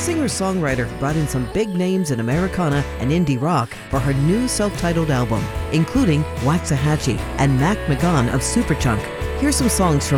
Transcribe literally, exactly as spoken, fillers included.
singer-songwriter brought in some big names in Americana and indie rock for her new self-titled album, including Waxahachie and Mac McGahan of Superchunk. Here's some songs from